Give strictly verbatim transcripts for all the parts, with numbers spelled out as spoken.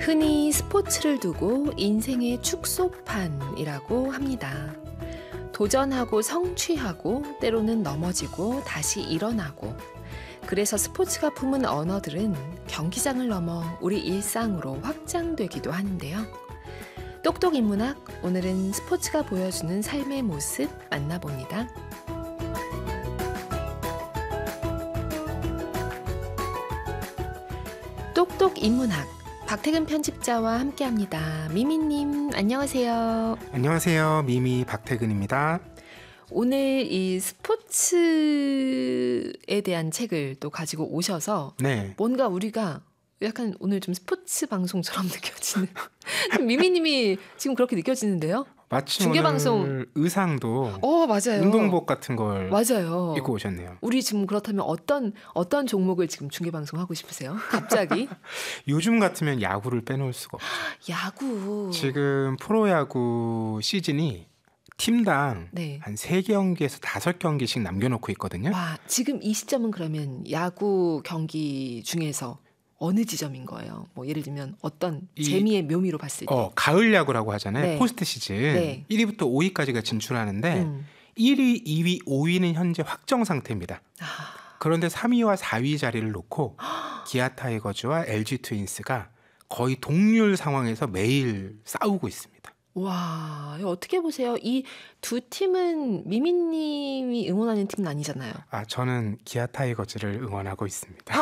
흔히 스포츠를 두고 인생의 축소판이라고 합니다. 도전하고 성취하고 때로는 넘어지고 다시 일어나고, 그래서 스포츠가 품은 언어들은 경기장을 넘어 우리 일상으로 확장되기도 하는데요. 똑똑 인문학, 오늘은 스포츠가 보여주는 삶의 모습 만나봅니다. 똑똑 인문학, 박태근 편집자와 함께합니다. 미미님, 안녕하세요. 안녕하세요. 미미 박태근입니다. 오늘 이 스포츠에 대한 책을 또 가지고 오셔서 네. 뭔가 우리가 약간 오늘 좀 스포츠 방송처럼 느껴지는 미미님이 지금 그렇게 느껴지는데요? 마침 중계방송 오늘 의상도 어 맞아요. 운동복 같은 걸 맞아요. 입고 오셨네요. 우리 지금 그렇다면 어떤 어떤 종목을 지금 중계방송 하고 싶으세요? 갑자기? 요즘 같으면 야구를 빼놓을 수가 없죠. 야구. 지금 프로야구 시즌이 팀당 네. 한 세 경기에서 다섯 경기씩 남겨놓고 있거든요. 와, 지금 이 시점은 그러면 야구 경기 중에서 어느 지점인 거예요? 뭐 예를 들면 어떤 이, 재미의 묘미로 봤을 때. 어, 가을 야구라고 하잖아요. 네. 포스트 시즌. 네. 일 위부터 오 위까지가 진출하는데 음. 일 위, 이 위, 오 위는 현재 확정 상태입니다. 아. 그런데 삼 위와 사 위 자리를 놓고 기아 타이거즈와 엘지 트윈스가 거의 동률 상황에서 매일 싸우고 있습니다. 와, 이거 어떻게 보세요? 이 두 팀은 미미님이 응원하는 팀은 아니잖아요. 아, 저는 기아 타이거즈를 응원하고 있습니다. 어?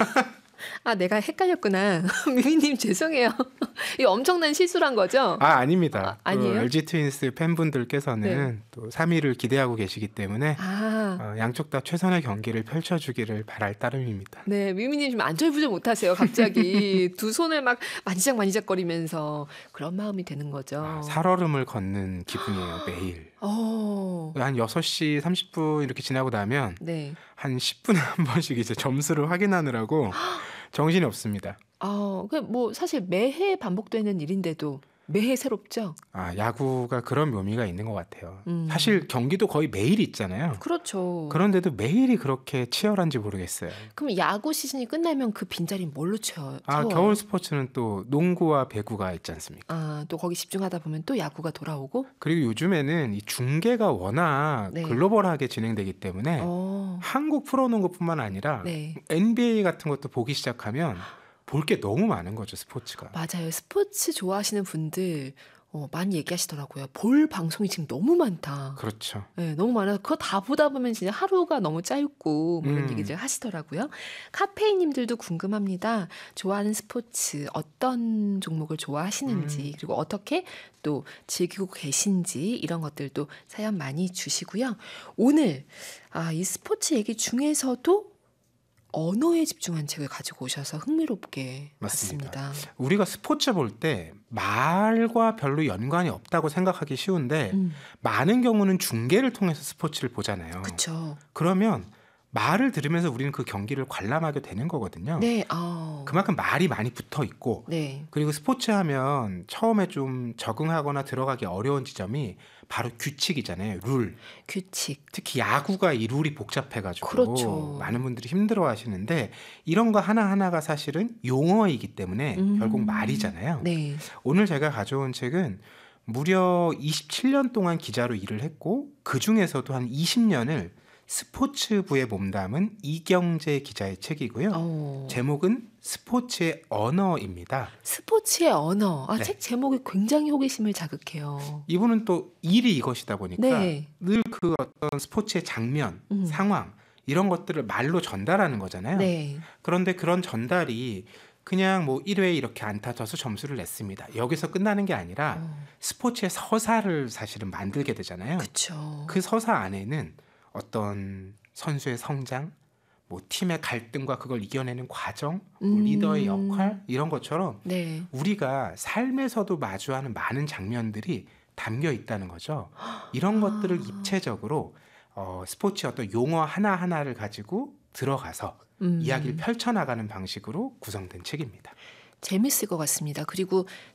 아, 내가 헷갈렸구나. 미미님 죄송해요. 이거 엄청난 실수란 거죠? 아, 아닙니다. 아, 아니에요? 엘지 트윈스 팬분들께서는 네. 또 삼 위를 기대하고 계시기 때문에 아, 어, 양쪽 다 최선의 경기를 펼쳐주기를 바랄 따름입니다. 네, 미미님 좀 안절부절 못하세요. 갑자기 두 손을 막 만지작 만지작거리면서 그런 마음이 드는 거죠. 아, 살얼음을 걷는 기분이에요, 매일. 어, 한 여섯 시 삼십 분 이렇게 지나고 나면 네. 한 십 분에 한 번씩 이제 점수를 확인하느라고 정신이 없습니다. 어, 그 뭐 사실 매해 반복되는 일인데도 매해 새롭죠. 아, 야구가 그런 묘미가 있는 것 같아요. 음. 사실 경기도 거의 매일 있잖아요. 그렇죠. 그런데도 매일이 그렇게 치열한지 모르겠어요. 그럼 야구 시즌이 끝나면 그 빈자리 뭘로 채워? 아, 채워요? 겨울 스포츠는 또 농구와 배구가 있지 않습니까? 아, 또 거기 집중하다 보면 또 야구가 돌아오고. 그리고 요즘에는 이 중계가 워낙 네. 글로벌하게 진행되기 때문에 어, 한국 프로농구뿐만 아니라 네. 엔비에이 같은 것도 보기 시작하면 볼 게 너무 많은 거죠, 스포츠가. 맞아요. 스포츠 좋아하시는 분들 어, 많이 얘기하시더라고요. 볼 방송이 지금 너무 많다. 그렇죠. 네, 너무 많아서 그거 다 보다 보면 진짜 하루가 너무 짧고 뭐 이런 음. 얘기들 하시더라고요. 카페인님들도 궁금합니다. 좋아하는 스포츠 어떤 종목을 좋아하시는지 음. 그리고 어떻게 또 즐기고 계신지 이런 것들도 사연 많이 주시고요. 오늘 아, 이 스포츠 얘기 중에서도 언어에 집중한 책을 가지고 오셔서 흥미롭게 맞습니다. 봤습니다. 우리가 스포츠 볼 때 말과 별로 연관이 없다고 생각하기 쉬운데 음, 많은 경우는 중계를 통해서 스포츠를 보잖아요. 그렇죠. 그러면 말을 들으면서 우리는 그 경기를 관람하게 되는 거거든요. 네, 아, 그만큼 말이 많이 붙어 있고 네, 그리고 스포츠 하면 처음에 좀 적응하거나 들어가기 어려운 지점이 바로 규칙이잖아요. 룰. 규칙. 특히 야구가 이 룰이 복잡해가지고 그렇죠. 많은 분들이 힘들어하시는데 이런 거 하나하나가 사실은 용어이기 때문에 음. 결국 말이잖아요. 네, 오늘 제가 가져온 책은 무려 이십칠 년 동안 기자로 일을 했고 그중에서도 한 이십 년을 스포츠부에 몸담은 이경재 기자의 책이고요. 어, 제목은 스포츠의 언어입니다. 스포츠의 언어. 아, 네. 책 제목이 굉장히 호기심을 자극해요. 이분은 또 일이 이것이다 보니까 네, 늘 그 어떤 스포츠의 장면, 음. 상황 이런 것들을 말로 전달하는 거잖아요. 네, 그런데 그런 전달이 그냥 뭐 일 회에 이렇게 안타 쳐서 점수를 냈습니다. 여기서 끝나는 게 아니라 어, 스포츠의 서사를 사실은 만들게 되잖아요. 그렇죠. 그 서사 안에는 어떤 선수의 성장, 뭐 팀의 갈등과 그걸 이겨내는 과정, 뭐 음. 리더의 역할 이런 것처럼 네, 우리가 삶에서도 마주하는 많은 장면들이 담겨 있다는 거죠. 이런 것들을 입체적으로 어, 스포츠의 어떤 용어 하나하나를 가지고 들어가서 음. 이야기를 펼쳐나가는 방식으로 구성된 책입니다. 재밌을 것 같습니다. 그리고